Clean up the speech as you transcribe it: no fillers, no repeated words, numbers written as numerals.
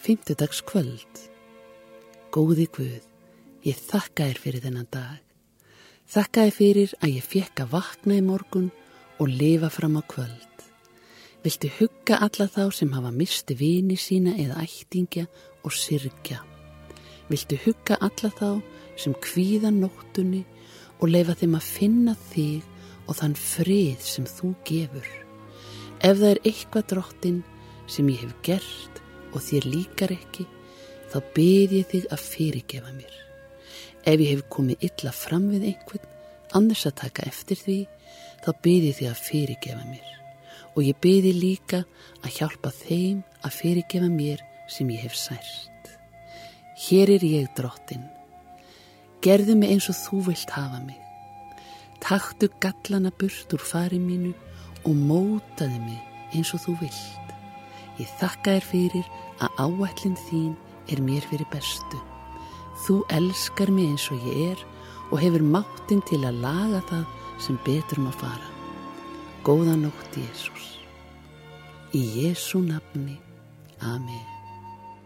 fimmtudagskvöld. Góði Guð, ég þakka þér fyrir þennan dag. Þakka þér fyrir að ég fékk að vakna í morgun og lifa fram á kvöld. Viltu hugga alla þá sem hafa misti vini sína eða ættingja og syrgja. Viltu hugga alla þá sem kvíða nóttunni og leyfa þeim að finna þig og þann frið sem þú gefur. Ef það eitthvað Drottinn sem ég hef gert og þér líkar ekki, þá bið ég þig að fyrirgefa mér. Ef ég hef komið illa fram við einhvern, annars að taka eftir því, þá bið ég þig að fyrirgefa mér. Og ég bið þig líka að hjálpa þeim að fyrirgefa mér sem ég hef sært. Hér ég, Drottinn. Gerðu mig eins og þú vilt hafa mig. Taktu gallana burt úr fari mínu og mótaðu mig eins og þú vilt. Ég þakka þér fyrir að áætlun þín mér fyrir bestu. Þú elskar mig eins og ég og hefur máttinn til að laga það sem betur má fara. Góða nótt, Jesús. Í Jesú nafni. Amen.